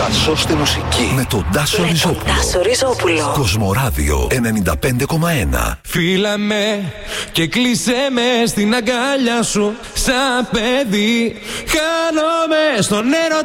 Χαλασό στη μουσική. Με τον Τάσο Ριζόπουλο. Κοσμοράδιο 95,1. Φίλα με και κλείσε με στην αγκάλια σου σαν παιδί. Χάνομαι στον έρωτα